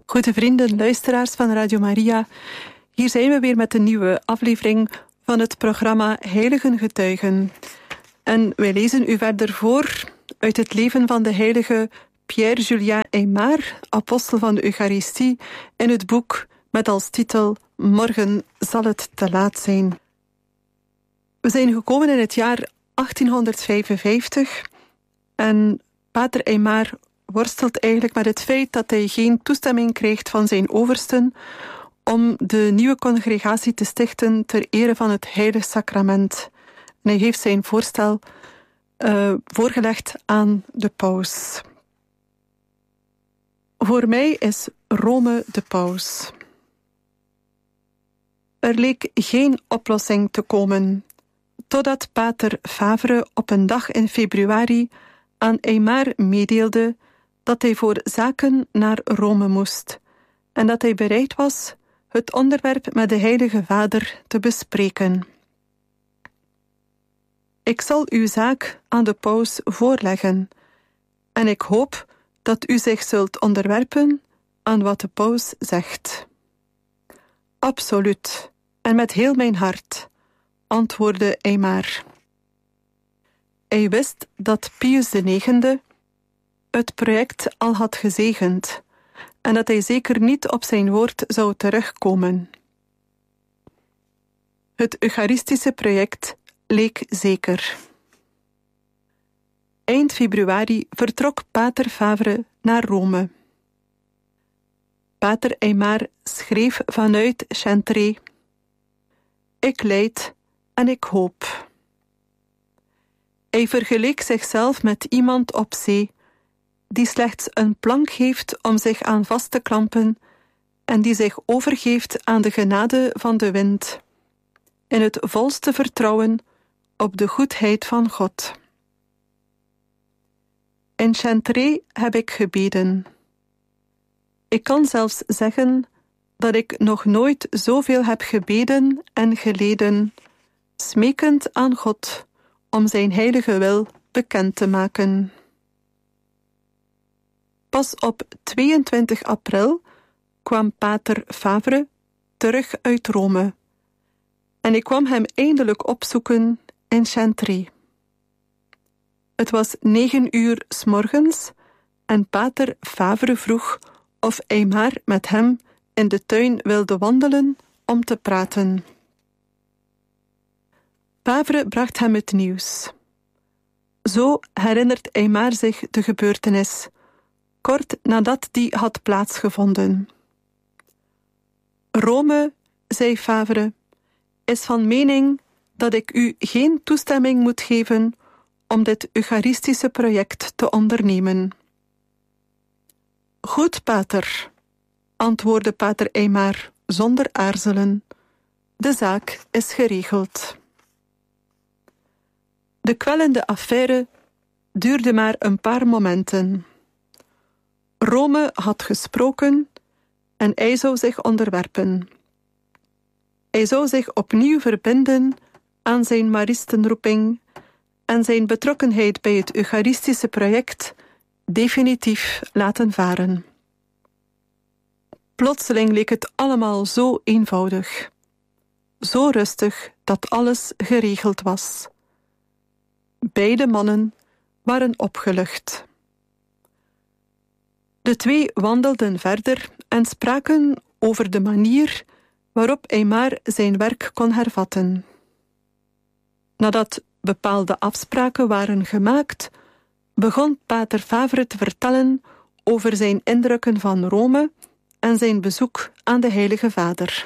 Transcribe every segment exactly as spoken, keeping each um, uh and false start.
Goede vrienden, luisteraars van Radio Maria. Hier zijn we weer met een nieuwe aflevering van het programma Heiligen Getuigen. En wij lezen u verder voor uit het leven van de heilige Pierre-Julien Aymar, apostel van de Eucharistie, in het boek met als titel Morgen zal het te laat zijn. We zijn gekomen in het jaar achttienhonderdvijfenvijftig en pater Aymar worstelt eigenlijk met het feit dat hij geen toestemming krijgt van zijn oversten om de nieuwe congregatie te stichten ter ere van het Heilig Sacrament. En hij heeft zijn voorstel uh, voorgelegd aan de paus. Voor mij is Rome de paus. Er leek geen oplossing te komen, totdat pater Favre op een dag in februari aan Aymar meedeelde dat hij voor zaken naar Rome moest en dat hij bereid was het onderwerp met de Heilige Vader te bespreken. Ik zal uw zaak aan de paus voorleggen en ik hoop dat u zich zult onderwerpen aan wat de paus zegt. Absoluut, en met heel mijn hart, antwoordde Aymar. Hij wist dat Pius de negende het project al had gezegend en dat hij zeker niet op zijn woord zou terugkomen. Het Eucharistische project leek zeker. Eind februari vertrok pater Favre naar Rome. Pater Aymar schreef vanuit Chantry: Ik lijd en ik hoop. Hij vergeleek zichzelf met iemand op zee die slechts een plank heeft om zich aan vast te klampen en die zich overgeeft aan de genade van de wind, in het volste vertrouwen op de goedheid van God. In Chantry heb ik gebeden. Ik kan zelfs zeggen dat ik nog nooit zoveel heb gebeden en geleden, smekend aan God om zijn heilige wil bekend te maken. Pas op tweeëntwintig april kwam pater Favre terug uit Rome en ik kwam hem eindelijk opzoeken in Chantry. Het was negen uur 's morgens en pater Favre vroeg of Aymar met hem in de tuin wilde wandelen om te praten. Favre bracht hem het nieuws. Zo herinnert Aymar zich de gebeurtenis, kort nadat die had plaatsgevonden. Rome, zei Favre, is van mening dat ik u geen toestemming moet geven om dit Eucharistische project te ondernemen. Goed, pater, antwoordde pater Aymar zonder aarzelen. De zaak is geregeld. De kwellende affaire duurde maar een paar momenten. Rome had gesproken en hij zou zich onderwerpen. Hij zou zich opnieuw verbinden aan zijn maristenroeping en zijn betrokkenheid bij het Eucharistische project definitief laten varen. Plotseling leek het allemaal zo eenvoudig, zo rustig dat alles geregeld was. Beide mannen waren opgelucht. De twee wandelden verder en spraken over de manier waarop Aymar zijn werk kon hervatten. Nadat bepaalde afspraken waren gemaakt, begon pater Favre te vertellen over zijn indrukken van Rome en zijn bezoek aan de Heilige Vader.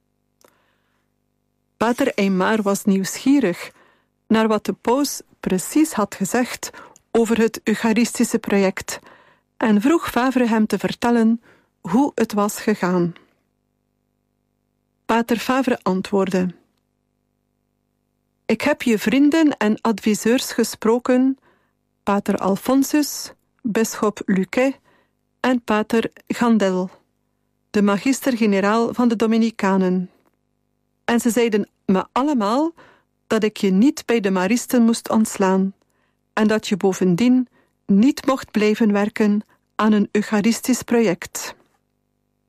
Pater Aymar was nieuwsgierig naar wat de paus precies had gezegd over het Eucharistische project en vroeg Favre hem te vertellen hoe het was gegaan. Pater Favre antwoordde: Ik heb je vrienden en adviseurs gesproken, pater Alphonsus, bisschop Luquet en pater Gandel, de magister-generaal van de Dominicanen. En ze zeiden me allemaal dat ik je niet bij de maristen moest ontslaan en dat je bovendien niet mocht blijven werken aan een Eucharistisch project.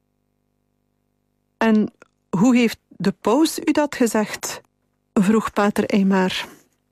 En hoe heeft de paus u dat gezegd? Vroeg pater Aymar.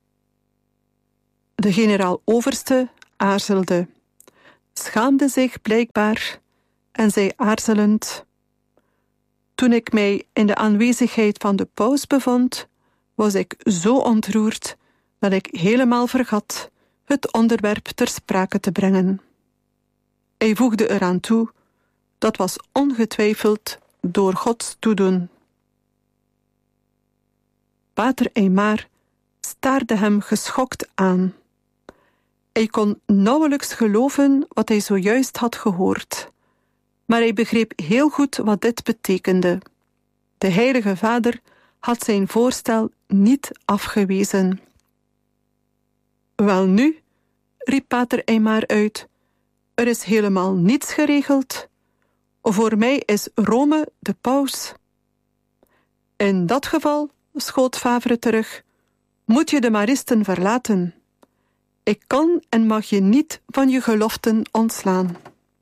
De generaal-overste aarzelde, schaamde zich blijkbaar en zei aarzelend: toen ik mij in de aanwezigheid van de paus bevond, was ik zo ontroerd dat ik helemaal vergat het onderwerp ter sprake te brengen. Hij voegde eraan toe, dat was ongetwijfeld door Gods toedoen. Pater Aymar staarde hem geschokt aan. Hij kon nauwelijks geloven wat hij zojuist had gehoord, maar hij begreep heel goed wat dit betekende. De Heilige Vader had zijn voorstel niet afgewezen. Welnu, riep pater Aymar uit, er is helemaal niets geregeld. Voor mij is Rome de paus. In dat geval, schoot Favre terug, moet je de Maristen verlaten. Ik kan en mag je niet van je geloften ontslaan.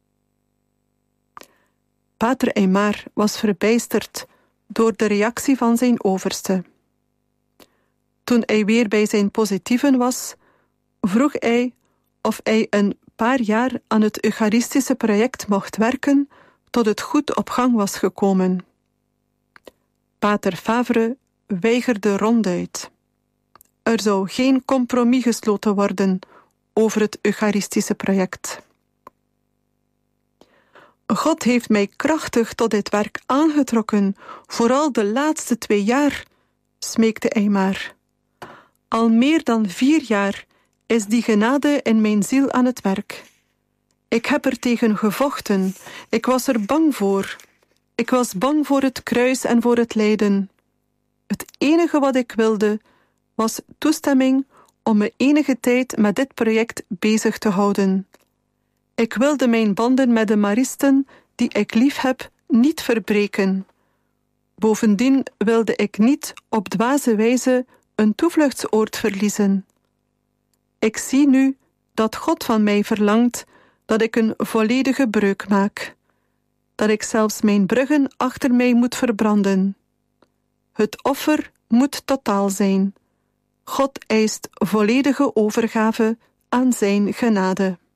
Pater Aymar was verbijsterd door de reactie van zijn overste. Toen hij weer bij zijn positieven was, vroeg hij of hij een paar jaar aan het Eucharistische project mocht werken tot het goed op gang was gekomen. Pater Favre weigerde ronduit. Er zou geen compromis gesloten worden over het Eucharistische project. God heeft mij krachtig tot dit werk aangetrokken, vooral de laatste twee jaar, smeekte Aymar. Al meer dan vier jaar is die genade in mijn ziel aan het werk. Ik heb er tegen gevochten, ik was er bang voor. Ik was bang voor het kruis en voor het lijden. Het enige wat ik wilde, was toestemming om me enige tijd met dit project bezig te houden. Ik wilde mijn banden met de Maristen, die ik lief heb, niet verbreken. Bovendien wilde ik niet op dwaze wijze een toevluchtsoord verliezen. Ik zie nu dat God van mij verlangt dat ik een volledige breuk maak, dat ik zelfs mijn bruggen achter mij moet verbranden. Het offer moet totaal zijn. God eist volledige overgave aan zijn genade.